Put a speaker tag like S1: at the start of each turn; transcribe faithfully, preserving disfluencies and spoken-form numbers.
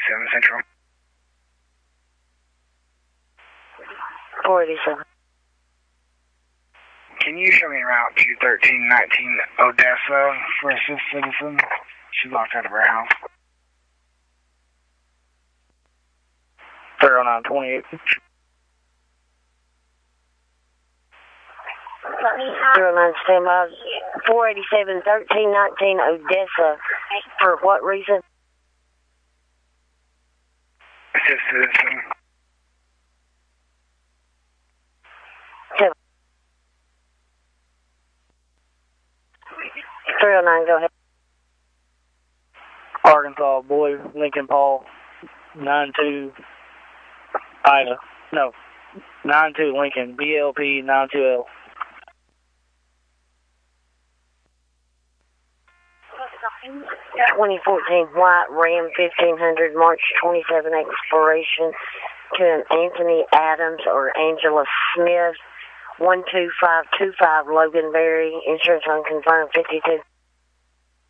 S1: eighty-seven Central.
S2: four eighty-seven.
S1: Can you show me a route to thirteen nineteen Odessa for a fifth citizen? She's locked out of her house.
S3: zero nine twenty-eight.
S2: zero nine standby. four eighty-seven, thirteen nineteen Odessa. For what reason?
S1: Fifth citizen.
S2: three oh nine, go ahead.
S3: Arkansas, boy, Lincoln Paul, nine two Ida. No, nine two Lincoln, B L P nine two L.
S2: twenty fourteen White Ram fifteen hundred, March twenty-seven expiration to an Anthony Adams or Angela Smith, one two five two five Loganberry, insurance unconfirmed fifty-two.